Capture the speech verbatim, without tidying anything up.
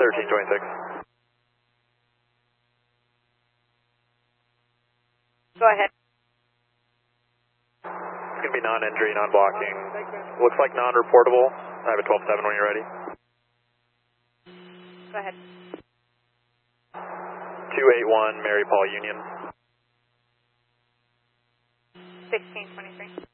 thirteen twenty-six. Go ahead. It's going to be non-entry, non-blocking. Looks like non-reportable. I have a twelve seven when you're ready. Go ahead. two eight one Mary Paul Union. sixteen twenty-three.